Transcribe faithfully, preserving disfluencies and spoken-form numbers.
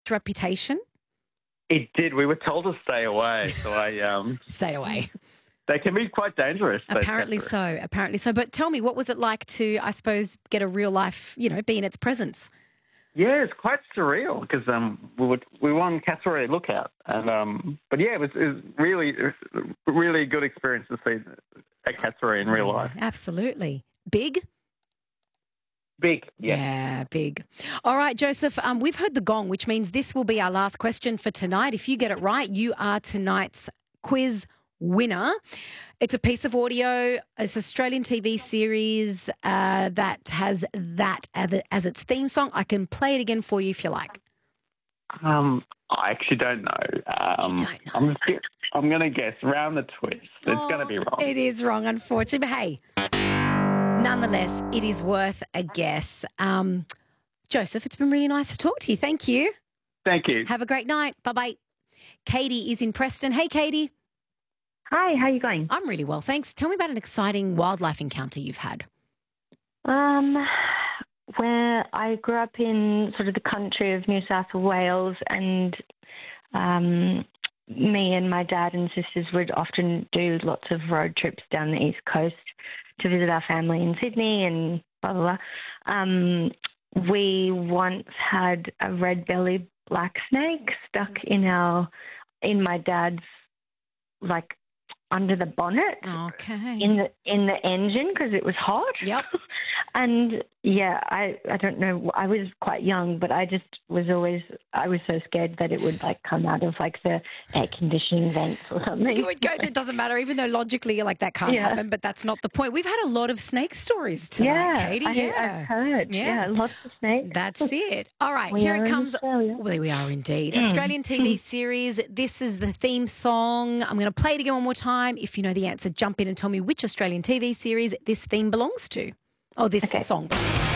reputation? It did. We were told to stay away, so I um. Stay away. They can be quite dangerous. Apparently so. Apparently so. But tell me, what was it like to, I suppose, get a real life, you know, be in its presence? Yeah, it's quite surreal because um we were we were on Cassowary Lookout, and um but yeah, it was, it was really it was a really good experience to see a Cassowary in real Yeah, life. absolutely. Big. Big, yeah. Yeah, big. All right, Joseph, um, we've heard the gong, which means this will be our last question for tonight. If you get it right, you are tonight's quiz winner. It's a piece of audio. It's an Australian T V series uh, that has that as its theme song. I can play it again for you if you like. Um, I actually don't know. Um, you don't know. I'm, just, I'm going to guess round the twist. It's oh, going to be wrong. It is wrong, unfortunately. But hey, nonetheless, it is worth a guess. Um, Joseph, it's been really nice to talk to you. Thank you. Thank you. Have a great night. Bye-bye. Katie is in Preston. Hey, Katie. Hi, how are you going? I'm really well, thanks. Tell me about an exciting wildlife encounter you've had. Um, where I grew up in sort of the country of New South Wales, and um, me and my dad and sisters would often do lots of road trips down the east coast to visit our family in Sydney and blah, blah, blah. Um, we once had a red-bellied black snake stuck in our, in my dad's, like, under the bonnet, okay, in the in the engine because it was hot. Yep. And yeah, I I don't know. I was quite young, but I just was always I was so scared that it would like come out of like the air conditioning vents or something. You would go. It doesn't matter, even though logically you're like that can't Yeah. happen. But that's not the point. We've had a lot of snake stories tonight, Yeah, Katie. I, yeah, I've heard. Yeah. Yeah. lots of snakes. That's it. All right, We here are it in comes. Australia. Well, there we are indeed. Mm. Australian T V series. This is the theme song. I'm going to play it again one more time. If you know the answer, jump in and tell me which Australian T V series this theme belongs to. Oh, this Okay. song.